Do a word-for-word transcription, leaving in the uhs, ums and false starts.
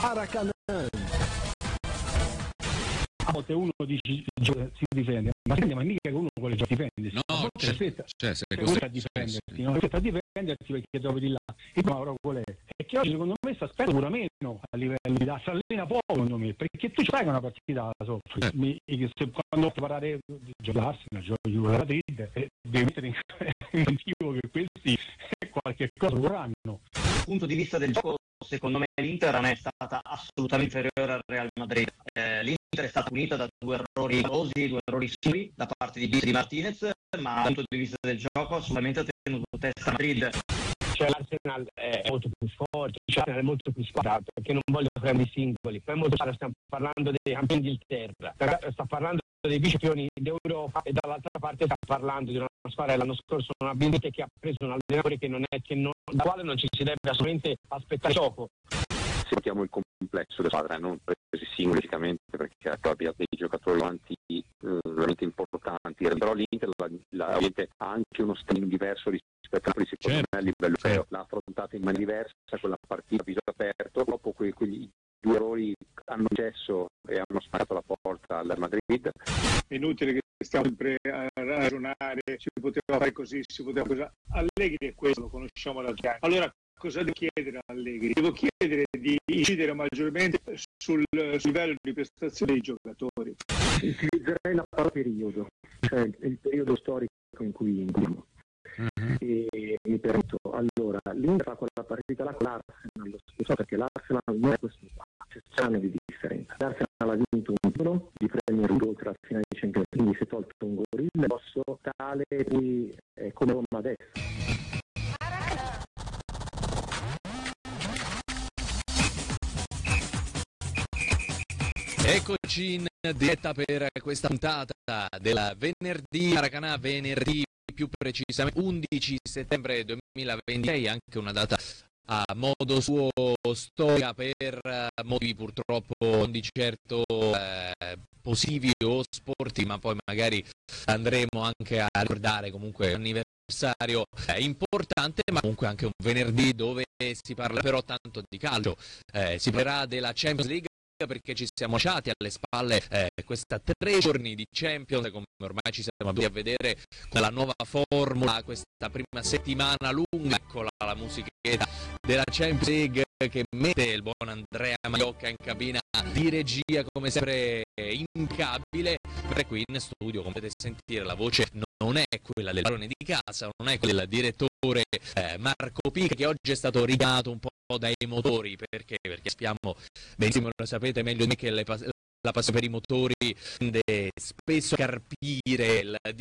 Maracanã. A volte uno dice si difende, ma si ma mica che uno vuole già difendersi. No, c'è, aspetta, c'è, c'è, c'è a difendersi, c'è, no? C'è a difendersi perché trovi di là. Il Mauro qual è? E che oggi secondo me si aspetta pure meno a livello di da, si allena poco secondo me, perché tu sai che una partita la soffri. Eh. Mi, se, quando parlare di giocarsi, giochi con la Madrid, eh, devi mettere in motivo che questi qualche cosa vorranno. Dal punto di vista del gioco, secondo me l'Inter non è stata assolutamente inferiore al Real Madrid. Eh, L'Inter è stata punita da due errori clamorosi, due errori simili da parte di Di Martinez, ma dal punto di vista del gioco assolutamente ha tenuto testa Madrid. Cioè l'Arsenal è molto più forte, cioè l'Arsenal è molto più squadra, perché non voglio prendere i singoli, poi molto chiaro stiamo parlando dei campioni d'Inghilterra, sta parlando dei vice campioni d'Europa e dall'altra parte sta parlando di una squadra che l'anno scorso non ha vinto e che ha preso un allenatore che non è che non, da quale non ci si deve assolutamente aspettare gioco. Sentiamo il complesso della squadra, non presi singoli fisicamente, perché abbia dei giocatori avanti eh, veramente importanti, però l'Inter la, la, ha anche uno stile diverso rispetto a quelli secondo certo. me a livello europeo, l'ha affrontata in maniera diversa quella partita a viso aperto, dopo que, quegli due errori hanno cesso e hanno sparato la porta al Madrid. È inutile che stiamo sempre a ragionare, si poteva fare così, si poteva così. Allegri è questo, lo conosciamo da anni. Allora cosa devo chiedere a Allegri? Devo chiedere di incidere maggiormente sul, sul livello di prestazione dei giocatori. Utilizzerei la parola periodo, cioè il periodo storico in cui viviamo. Uh-huh. E mi permetto, allora l'Inter fa quella partita là con l'Arsenal, lo so perché l'Arsenal non è questo qua, c'è un anno di differenza. L'Arsenal ha vinto un titolo di Premier League oltre alla finale di Champions League, quindi si è tolto un gorilla grosso tale cui è come Roma adesso. Eccoci in diretta per questa puntata del venerdì Maracanã, venerdì più precisamente undici settembre duemilaventisei, anche una data a modo suo storica per motivi purtroppo non di certo eh, positivi o sportivi, ma poi magari andremo anche a ricordare comunque l'anniversario eh, importante, ma comunque anche un venerdì dove si parla però tanto di calcio, eh, si parlerà della Champions League, perché ci siamo lasciati alle spalle eh, questa tre giorni di Champions, come ormai ci siamo abituati a vedere con la nuova formula, questa prima settimana lunga, eccola la musichetta della Champions League che mette il buon Andrea Maiocca in cabina di regia come sempre impeccabile, per qui in studio come potete sentire la voce non è quella del padrone di casa, non è quella del direttore eh, Marco Pica, che oggi è stato richiamato un po' dai motori, perché perché sappiamo benissimo, lo sapete meglio di me, che le, la passione per i motori tende spesso a carpire il